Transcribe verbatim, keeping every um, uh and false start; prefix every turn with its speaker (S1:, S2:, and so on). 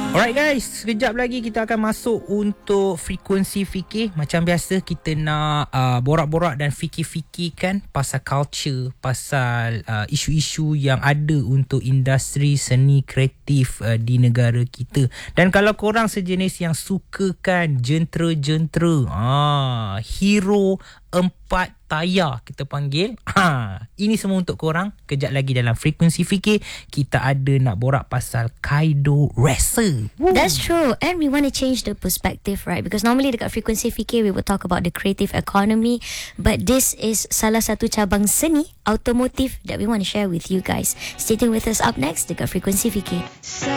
S1: Alright guys, sekejap lagi kita akan masuk untuk frekuensi fikir. Macam biasa kita nak uh, borak-borak dan fikir-fikirkan pasal culture, pasal uh, isu-isu yang ada untuk industri seni kreatif uh, di negara kita. Dan kalau korang sejenis yang sukakan jentera-jentera, ah, hero empat tayar kita panggil, ha, ini semua untuk korang. Kejap lagi dalam frekuensi fikir kita ada nak borak pasal Kaido Racer. Woo.
S2: That's true, and we want to change the perspective, right? Because normally dekat frekuensi fikir we would talk about the creative economy, but this is salah satu cabang seni automotive that we want to share with you guys. Stay tuned with us. Up next dekat frekuensi fikir.